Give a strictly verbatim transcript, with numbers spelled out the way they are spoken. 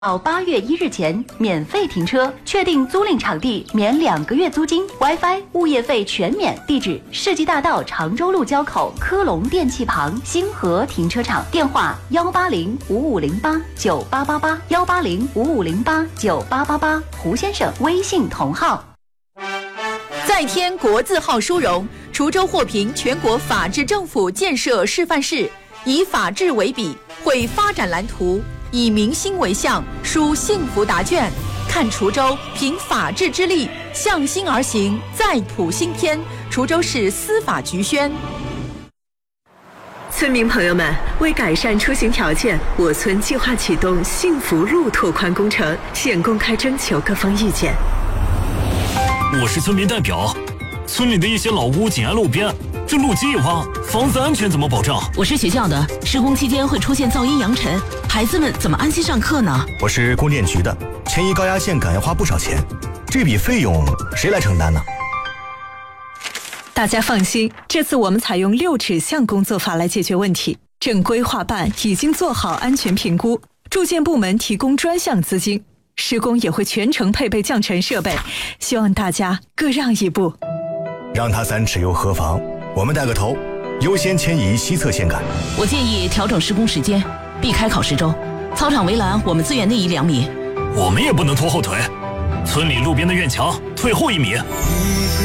到八月一日前免费停车，确定租赁场地免两个月租金 ，WiFi、物业费全免。地址：世纪大道常州路交口科隆电器旁星河停车场。电话：幺八零五五零八九八八八幺八零五五零八九八八八。胡先生微信同号。 再添国字号殊荣，滁州获评全国法治政府建设示范市，以法治为笔，绘发展蓝图。以民心为向，书幸福答卷，看滁州凭法治之力向心而行，再谱新篇。滁州市司法局宣。 村民朋友们，为改善出行条件，我村计划启动幸福路拓宽工程，现公开征求各方意见。 我是村民代表，村里的一些老屋紧挨路边，这路基一挖，房子安全怎么保障？ 我是学校的，施工期间会出现噪音扬尘，孩子们怎么安心上课呢？ 我是供电局的，迁移高压线杆要花不少钱，这笔费用谁来承担呢？ 大家放心，这次我们采用六指向工作法来解决问题。正规划办已经做好安全评估，住建部门提供专项资金，施工也会全程配备降尘设备，希望大家各让一步。 让他三尺又何妨？我们带个头，优先迁移西侧线杆。 我建议调整施工时间，避开考试周。操场围栏我们自愿内移两米。 我们也不能拖后腿，村里路边的院墙退后一米。